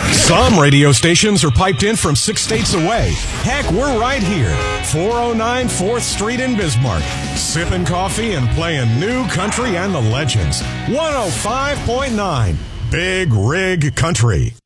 Some radio stations are piped in from 6 states away. Heck, we're right here. 409 4th Street in Bismarck. Sipping coffee and playing new country and the legends. 105.9 Big Rig Country.